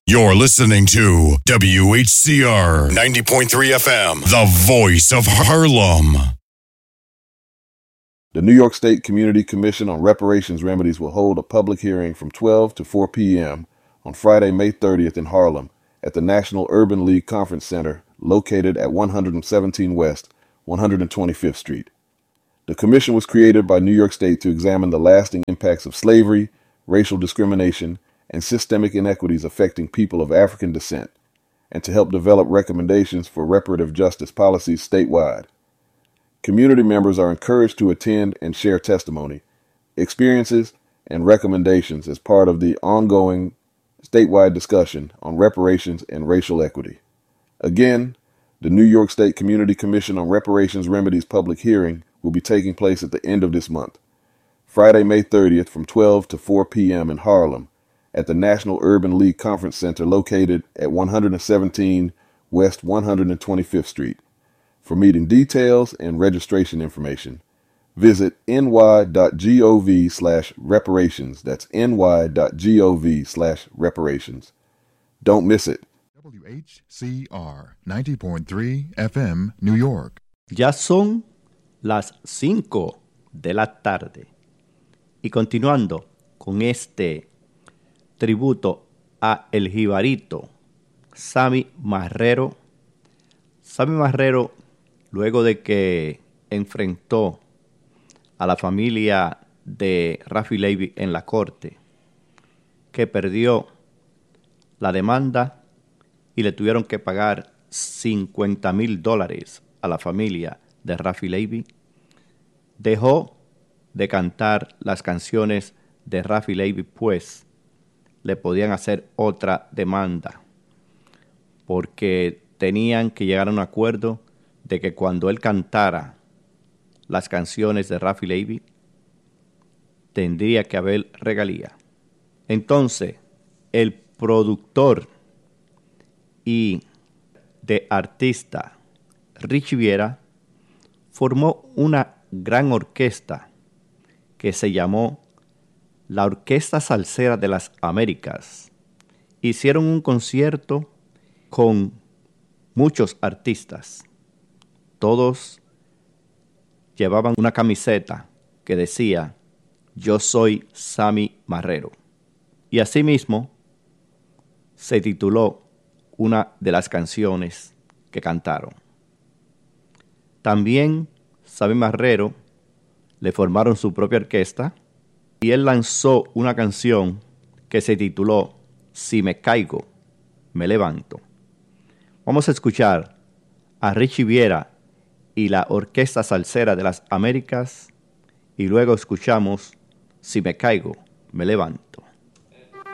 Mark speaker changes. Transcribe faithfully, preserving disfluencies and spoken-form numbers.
Speaker 1: You're listening to W H C R ninety point three F M, the voice of Harlem.
Speaker 2: The New York State Community Commission on Reparations Remedies will hold a public hearing from twelve to four p.m. on Friday, May thirtieth in Harlem at the National Urban League Conference Center located at one seventeen West one hundred twenty-fifth Street. The commission was created by New York State to examine the lasting impacts of slavery, racial discrimination, and systemic inequities affecting people of African descent, and to help develop recommendations for reparative justice policies statewide. Community members are encouraged to attend and share testimony, experiences, and recommendations as part of the ongoing statewide discussion on reparations and racial equity. Again, the New York State Community Commission on Reparations Remedies public hearing will be taking place at the end of this month, Friday, May thirtieth from twelve to four p.m. in Harlem at the National Urban League Conference Center located at one seventeen West one hundred twenty-fifth Street. For meeting details and registration information, visit ny.gov slash reparations. That's ny.gov slash reparations. Don't miss it.
Speaker 3: W H C R ninety point three F M, New York.
Speaker 4: Ya son las cinco de la tarde. Y continuando con este tributo a el jibarito Sammy Marrero. Sammy Marrero, luego de que enfrentó a la familia de Rafi Levy en la corte, que perdió la demanda y le tuvieron que pagar cincuenta mil dólares a la familia de Rafi Levy, dejó de cantar las canciones de Rafi Levy, pues le podían hacer otra demanda, porque tenían que llegar a un acuerdo de que cuando él cantara las canciones de Rafi Levy, tendría que haber regalía. Entonces, el productor y de artista Richie Viera formó una gran orquesta que se llamó la Orquesta Salsera de las Américas. Hicieron un concierto con muchos artistas. Todos llevaban una camiseta que decía: yo soy Sammy Marrero. Y asimismo se tituló una de las canciones que cantaron. También Sammy Marrero le formaron su propia orquesta y él lanzó una canción que se tituló Si me caigo, me levanto. Vamos a escuchar a Richie Viera y la Orquesta Salsera de las Américas y luego escuchamos Si me caigo, me levanto.